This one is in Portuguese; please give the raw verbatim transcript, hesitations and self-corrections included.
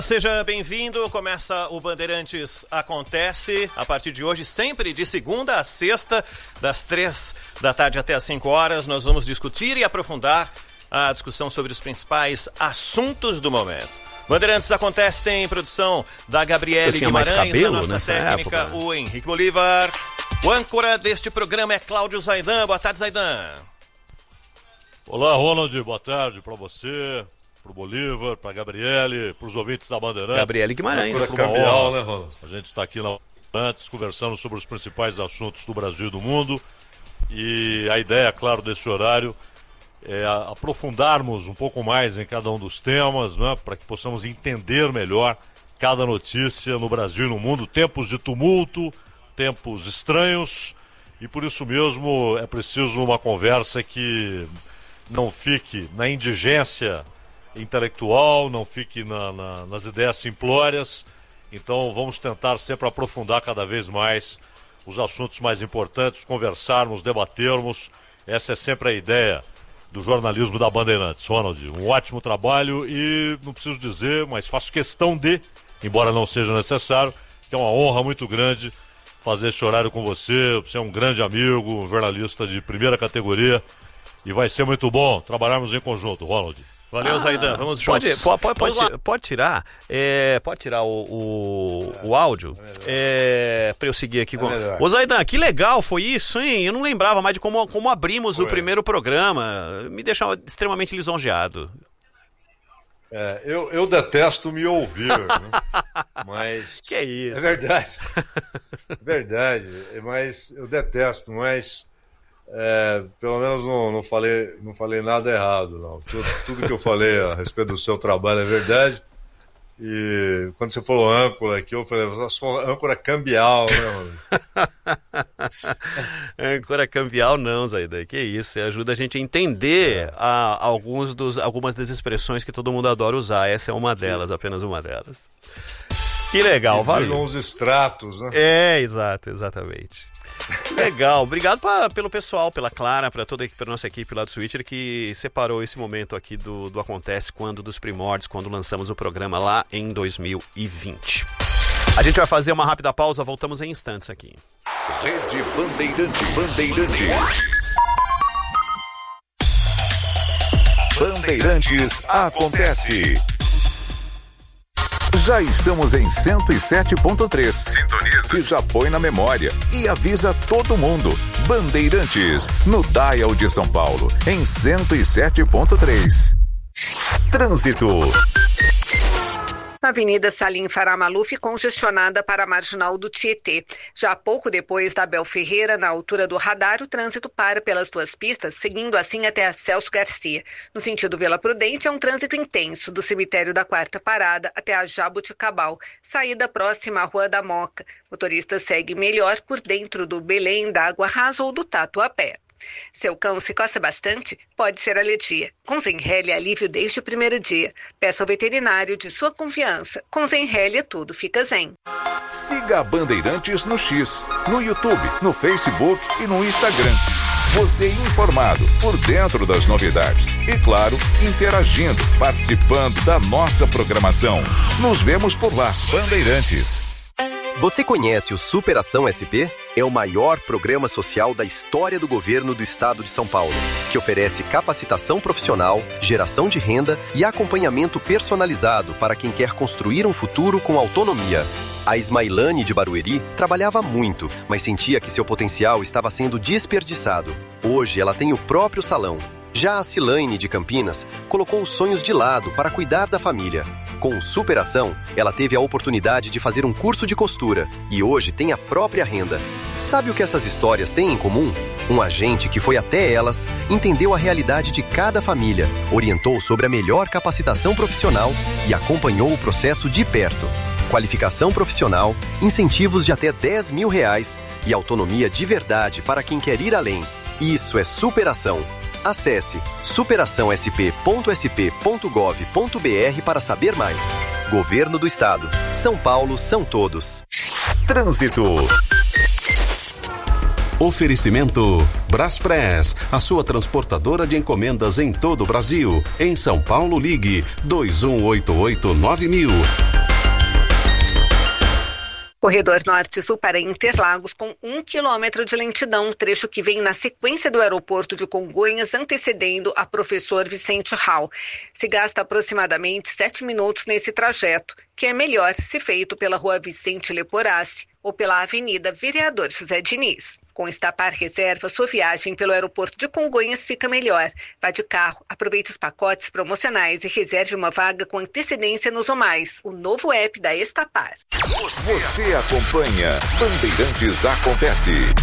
Seja bem-vindo, começa o Bandeirantes Acontece, a partir de hoje, sempre de segunda a sexta, das três da tarde até as cinco horas, nós vamos discutir e aprofundar a discussão sobre os principais assuntos do momento. Bandeirantes Acontece tem produção da Gabriele Guimarães, cabelo, a nossa técnica, época, né? o Henrique Bolívar. O âncora deste programa é Cláudio Zaidan. Boa tarde, Zaidan. Olá, Ronald, boa tarde para você, pro Bolívar, pra Gabriele, pros ouvintes da Bandeirantes. Gabriele Guimarães. Por cambial, né, Ronald? A gente está aqui na Bandeirantes conversando sobre os principais assuntos do Brasil e do mundo. E a ideia, claro, desse horário é aprofundarmos um pouco mais em cada um dos temas, né, para que possamos entender melhor cada notícia no Brasil e no mundo. Tempos de tumulto, tempos estranhos, e por isso mesmo é preciso uma conversa que não fique na indigência intelectual, não fique na, na, nas ideias simplórias. Então vamos tentar sempre aprofundar cada vez mais os assuntos mais importantes, conversarmos, debatermos. Essa é sempre a ideia do jornalismo da Bandeirantes. Ronald, um ótimo trabalho e não preciso dizer, mas faço questão de, embora não seja necessário, que é uma honra muito grande fazer esse horário com você. Você é um grande amigo, um jornalista de primeira categoria e vai ser muito bom trabalharmos em conjunto, Ronald. Valeu, ah, Zaidan, vamos pode, juntos. Pode, pode, pode, pode tirar, é, pode tirar o, o, o áudio, é, para eu seguir aqui. Com... Ô, Zaidan, que legal foi isso, hein? Eu não lembrava mais de como, como abrimos foi. o primeiro programa. Me deixava extremamente lisonjeado. É, eu, eu detesto me ouvir, né? Mas... Que isso? É verdade. É verdade, mas eu detesto, mas... É, pelo menos não, não, falei, não falei nada errado, não. Tudo, tudo que eu falei a respeito do seu trabalho é verdade. E quando você falou âncora aqui, eu falei, você sou âncora cambial, né, âncora cambial não, Zaidan, que isso, ajuda a gente a entender é. a, alguns dos, algumas das expressões que todo mundo adora usar. Essa é uma delas, Sim. apenas uma delas. Que legal, valeu. Uns extratos, né? É, exato, exatamente. Legal, obrigado pra, pelo pessoal, pela Clara, para toda a nossa equipe lá do Switcher que separou esse momento aqui do, do Acontece quando dos primórdios, quando lançamos o programa lá em dois mil e vinte. A gente vai fazer uma rápida pausa, voltamos em instantes aqui. Rede Bandeirantes. Bandeirantes. Bandeirantes Acontece. Já estamos em cento e sete ponto três. Sintoniza. E já põe na memória. E avisa todo mundo. Bandeirantes, no Dial de São Paulo, em cento e sete ponto três. Trânsito. A Avenida Salim Farah Maluf congestionada para a Marginal do Tietê. Já pouco depois da Abel Ferreira, na altura do radar, o trânsito para pelas duas pistas, seguindo assim até a Celso Garcia. No sentido Vila Prudente, é um trânsito intenso, do cemitério da Quarta Parada até a Jabuticabal, saída próxima à Rua da Moca. O motorista segue melhor por dentro do Belém, da Água Rasa ou do Tatuapé. Seu cão se coça bastante? Pode ser alergia. Com Zenhelle é alívio desde o primeiro dia. Peça ao veterinário de sua confiança. Com Zenhelle tudo fica zen. Siga a Bandeirantes no X, no YouTube, no Facebook e no Instagram. Você informado, por dentro das novidades. E claro, interagindo, participando da nossa programação. Nos vemos por lá, Bandeirantes. Você conhece o Superação S P? É o maior programa social da história do governo do estado de São Paulo, que oferece capacitação profissional, geração de renda e acompanhamento personalizado para quem quer construir um futuro com autonomia. A Ismailane de Barueri trabalhava muito, mas sentia que seu potencial estava sendo desperdiçado. Hoje ela tem o próprio salão. Já a Cilaine de Campinas colocou os sonhos de lado para cuidar da família. Com Superação, ela teve a oportunidade de fazer um curso de costura e hoje tem a própria renda. Sabe o que essas histórias têm em comum? Um agente que foi até elas, entendeu a realidade de cada família, orientou sobre a melhor capacitação profissional e acompanhou o processo de perto. Qualificação profissional, incentivos de até dez mil reais e autonomia de verdade para quem quer ir além. Isso é superação. Acesse superação s p ponto s p ponto gov ponto b r para saber mais. Governo do Estado. São Paulo são todos. Trânsito. Oferecimento Braspress, a sua transportadora de encomendas em todo o Brasil. Em São Paulo, ligue dois um oito oito nove mil. Corredor Norte-Sul para Interlagos com um quilômetro de lentidão, trecho que vem na sequência do aeroporto de Congonhas, antecedendo a Professor Vicente Hall. Se gasta aproximadamente sete minutos nesse trajeto, que é melhor se feito pela Rua Vicente Leporassi ou pela Avenida Vereador José Diniz. Com Estapar Reserva, sua viagem pelo aeroporto de Congonhas fica melhor. Vá de carro, aproveite os pacotes promocionais e reserve uma vaga com antecedência nos Omais, o novo app da Estapar. Você acompanha Bandeirantes Acontece.